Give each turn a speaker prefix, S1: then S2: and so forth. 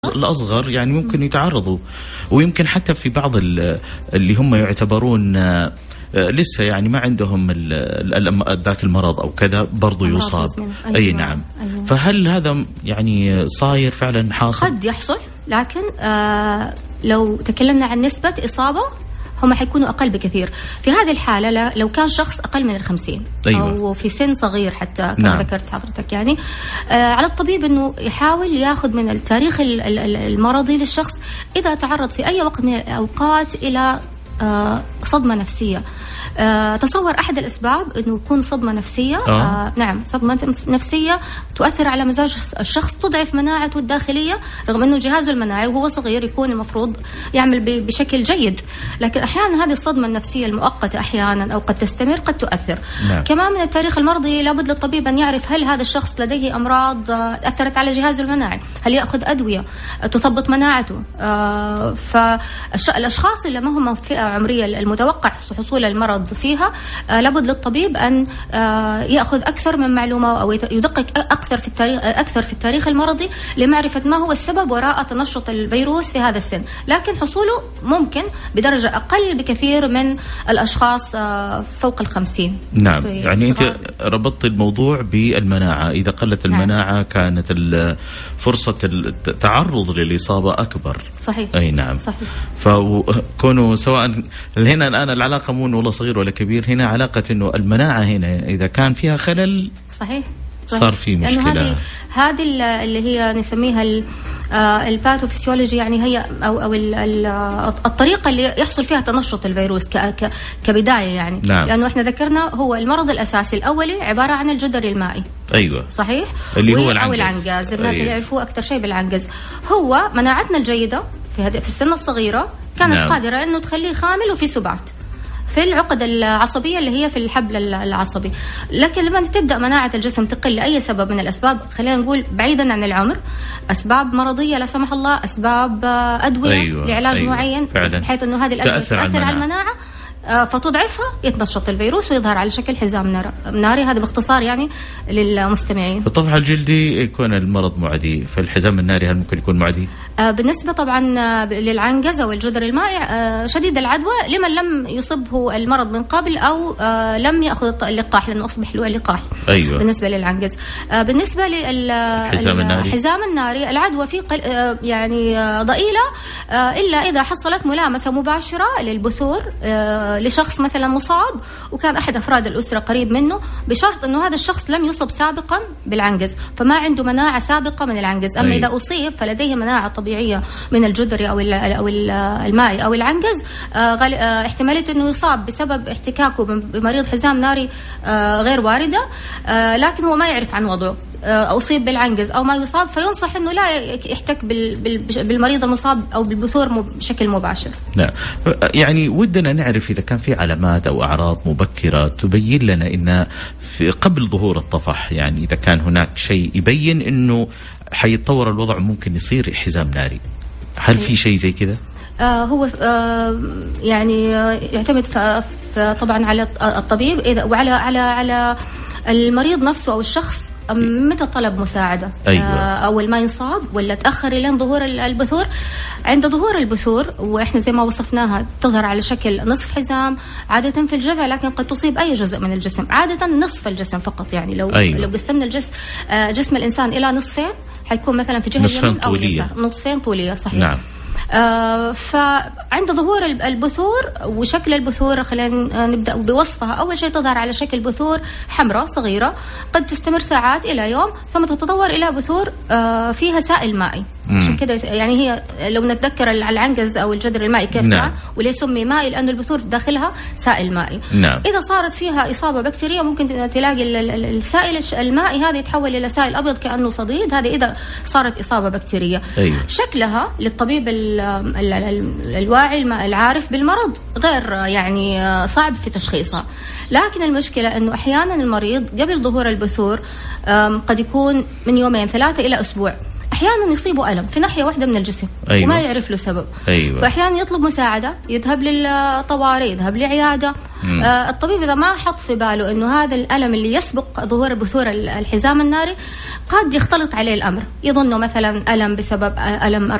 S1: الأصغر يعني ممكن يتعرضوا، ويمكن حتى في بعض اللي هم يعتبرون لسه يعني ما عندهم ذاك المرض أو كذا برضو يصاب. أيوة. أي نعم. أيوة. فهل هذا يعني صاير فعلا حاصل؟
S2: قد يحصل، لكن لو تكلمنا عن نسبة إصابة هم حيكونوا أقل بكثير. في هذه الحالة لو كان شخص أقل من 50. أيوة. أو في سن صغير حتى كما ذكرت حضرتك يعني على الطبيب أنه يحاول يأخذ من التاريخ المرضي للشخص إذا تعرض في أي وقت من الأوقات إلى صدمة نفسية. تصور أحد الأسباب أنه يكون صدمة نفسية. نعم، صدمة نفسية تؤثر على مزاج الشخص، تضعف مناعته الداخلية، رغم أنه جهازه المناعي وهو صغير يكون المفروض يعمل بشكل جيد، لكن أحيانا هذه الصدمة النفسية المؤقتة أحيانا أو قد تستمر قد تؤثر. كمان من التاريخ المرضي لابد للطبيب أن يعرف هل هذا الشخص لديه أمراض أثرت على جهازه المناعي، هل يأخذ أدوية تثبط مناعته. فالأشخاص اللي ما هم فئة عمرية المتوقع حصول المرض فيها لابد للطبيب أن يأخذ أكثر من معلومة أو يدقق أكثر في التاريخ المرضي لمعرفة ما هو السبب وراء تنشط الفيروس في هذا السن، لكن حصوله ممكن بدرجة أقل بكثير من الأشخاص فوق 50.
S1: نعم، يعني أنت ربطت الموضوع بالمناعة، إذا قلت المناعة نعم. كانت فرصة التعرض للإصابة أكبر.
S2: صحيح.
S1: أي نعم.
S2: صحيح.
S1: فكونوا سواء هنا الآن العلاقة مو ولا صغير ولا كبير، هنا علاقة إنه المناعة هنا إذا كان فيها خلل
S2: صحيح
S1: صار في مشكلة.
S2: هذه اللي هي نسميها الباثوفيسيولوجي، يعني هي أو الطريقة اللي يحصل فيها تنشط الفيروس كبداية يعني. نعم. لأنه إحنا ذكرنا هو المرض الأساسي الأولي عبارة عن الجدري المائي.
S1: أيوة.
S2: صحيح.
S1: اللي هو
S2: أو العنقاز. الناس اللي يعرفوه أكثر شيء بالعنقاز. هو مناعتنا الجيدة في السن الصغيرة كانت نعم. قادرة إنه تخليه خامل وفي سبات في العقد العصبية اللي هي في الحبل العصبي، لكن لما تبدأ مناعة الجسم تقل لأي سبب من الأسباب، خلينا نقول بعيدا عن العمر، أسباب مرضية لا سمح الله، أسباب أدوية
S1: أيوة.
S2: لعلاج
S1: أيوة.
S2: معين بحيث أنه هذه الأدوية تأثر على المناعة فتضعفها، يتنشط الفيروس ويظهر على شكل حزام ناري. هذا باختصار يعني للمستمعين.
S1: بالطبع الجلدي يكون المرض معدي، فالحزام الناري هل ممكن يكون معدي؟
S2: بالنسبة طبعا للعنقز أو الجدري المائي شديد العدوى لمن لم يصبه المرض من قبل أو لم يأخذ اللقاح، لأنه أصبح له اللقاح.
S1: أيوة.
S2: بالنسبة للعنقز. بالنسبة للحزام الناري العدوى فيه يعني ضئيلة إلا إذا حصلت ملامسة مباشرة للبثور لشخص مثلا مصاب وكان أحد أفراد الأسرة قريب منه، بشرط أنه هذا الشخص لم يصب سابقا بالعنقز فما عنده مناعة سابقة من العنقز. أما إذا أصيب فلديه مناعة طبيعية من الجدري أو المائي أو العنقز، احتمالية أنه يصاب بسبب احتكاكه بمريض حزام ناري غير واردة، لكن هو ما يعرف عن وضعه، أصيب بالعنقز أو ما يصاب، فينصح أنه لا يحتك بالمريض المصاب أو بالبثور بشكل مباشر.
S1: نعم، يعني ودنا نعرف إذا كان في علامات أو أعراض مبكرة تبين لنا إن قبل ظهور الطفح، يعني إذا كان هناك شيء يبين إنه حيتطور الوضع ممكن يصير حزام ناري، هل في شيء زي كذا؟
S2: هو يعني يعتمد طبعا على الطبيب وعلى المريض نفسه أو الشخص متى طلب مساعدة.
S1: أيوة.
S2: أول ما ينصاب ولا تأخر لين ظهور البثور. عند ظهور البثور وإحنا زي ما وصفناها تظهر على شكل نصف حزام عادة في الجذع، لكن قد تصيب أي جزء من الجسم، عادة نصف الجسم فقط. يعني لو قسمنا جسم الإنسان إلى نصفين حيكون مثلا في جهة اليمين أو اليسار نصفين طولية. صحيح.
S1: نعم.
S2: فعند ظهور البثور وشكل البثور خلينا نبدأ بوصفها. أول شيء تظهر على شكل بثور حمراء صغيرة قد تستمر ساعات إلى يوم، ثم تتطور إلى بثور فيها سائل مائي. عشان كده يعني هي لو نتذكر العنقز أو الجدري المائي كيف كان وليه سمي مائي، لأن البثور داخلها سائل مائي.
S1: نعم.
S2: إذا صارت فيها إصابة بكتيرية ممكن تلاقي السائل المائي هذا يتحول إلى سائل أبيض كأنه صديد، هذا إذا صارت إصابة بكتيرية.
S1: أيوة.
S2: شكلها للطبيب الواعي العارف بالمرض غير يعني صعب في تشخيصها، لكن المشكلة أنه أحيانا المريض قبل ظهور البثور قد يكون من يومين 3 إلى أسبوع أحيانا يصيبه ألم في ناحية واحدة من الجسم.
S1: أيوة.
S2: وما يعرف له سبب.
S1: أيوة.
S2: فأحيانا يطلب مساعدة، يذهب للطوارئ، يذهب لعيادة، الطبيب إذا ما حط في باله إنه هذا الألم اللي يسبق ظهور بثور الحزام الناري قد يختلط عليه الأمر، يظنه مثلا ألم بسبب ألم